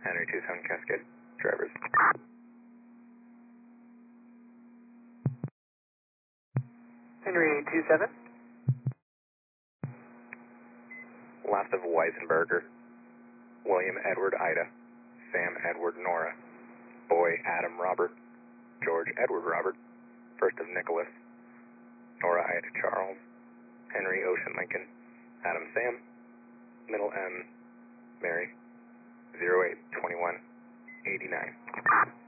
Henry 27 Cascade. Drivers. Henry 27. Last of Weisenberger. William Edward Ida. Sam Edward Nora. Boy Adam Robert. George Edward Robert. First of Nicholas. Nora Ida Charles. Henry Ocean Lincoln. Adam Sam. Middle M. Mary. 082189.